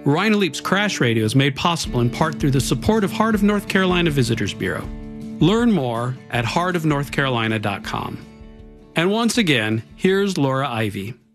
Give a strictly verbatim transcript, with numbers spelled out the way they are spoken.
Rhino Leap's Crash Radio is made possible in part through the support of Heart of North Carolina Visitors Bureau. Learn more at heart of north carolina dot com. And once again, here's Laura Ivy.